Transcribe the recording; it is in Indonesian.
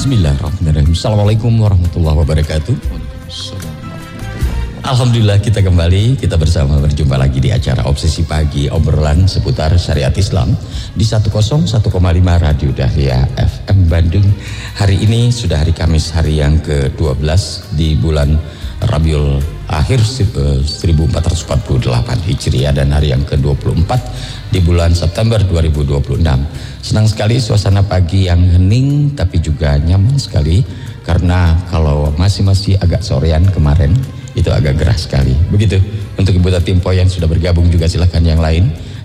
Bismillahirrahmanirrahim. Assalamualaikum warahmatullahi wabarakatuh. Alhamdulillah kita kita bersama berjumpa lagi di acara Obsesi Pagi, obrolan seputar syariat Islam di 101,5 Radio Dahlia FM Bandung. Hari ini sudah hari Kamis, hari yang ke-12 di bulan Rabiul Akhir 1448 Hijriah dan hari yang ke-24 di bulan September 2026. Senang sekali suasana pagi yang hening tapi juga nyaman sekali, karena kalau masih agak sorean kemarin itu agak gerah sekali. Begitu untuk Ibu Tatimpo yang sudah bergabung, juga silahkan yang lain.